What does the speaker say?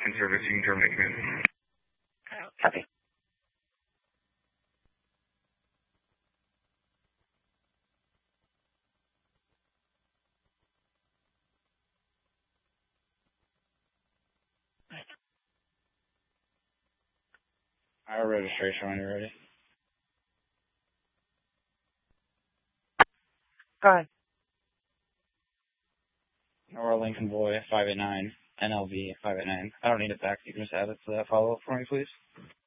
In service, you can terminate command. Copy. Our registration when you're ready. Go ahead. Nora Lincoln Boy 589, NLV 589. I don't need it back. You can just add it to that follow-up for me, please.